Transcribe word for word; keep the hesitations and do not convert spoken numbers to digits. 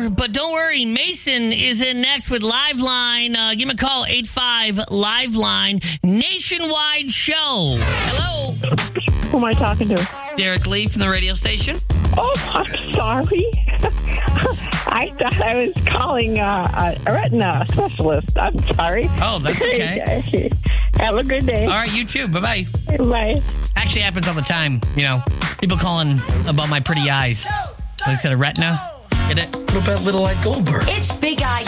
more, but don't worry. Mason is in next with Liveline. Uh, give him a call, eight five Liveline. Nationwide show. Hello. Who am I talking to? Derek Lee from the radio station. Oh, I'm sorry. I thought I was calling uh, a retina specialist. I'm sorry. Oh, that's okay. Have a good day. All right, you too. Bye-bye. Bye. Actually happens all the time, you know. People calling about my pretty eyes. Instead of retina. Get it? What about Little Eye Goldberg? It's Big Eye